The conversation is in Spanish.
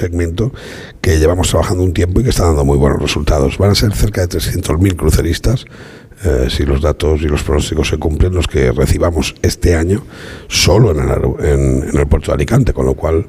segmento que llevamos trabajando un tiempo y que está dando muy buenos resultados. Van a ser cerca de 300.000 cruceristas, si los datos y los pronósticos se cumplen, los que recibamos este año solo en el puerto de Alicante, con lo cual